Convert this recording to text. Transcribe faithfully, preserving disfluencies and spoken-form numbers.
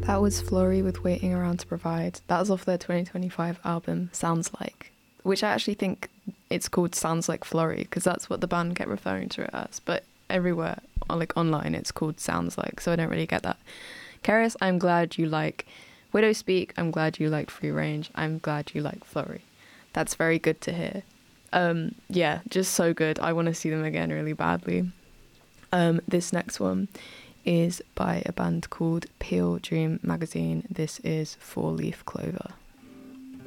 That was Flory with Waiting Around to Provide. That was off their twenty twenty-five album, Sounds Like, which I actually think it's called Sounds Like Flory because that's what the band kept referring to it as. But everywhere, like online, it's called Sounds Like, so I don't really get that. Keris, I'm glad you like Widow Speak. I'm glad you liked Free Range. I'm glad you like Flory. That's very good to hear. Um, yeah, just so good. I want to see them again really badly. Um, this next one is by a band called Peel Dream Magazine. This is Four Leaf Clover.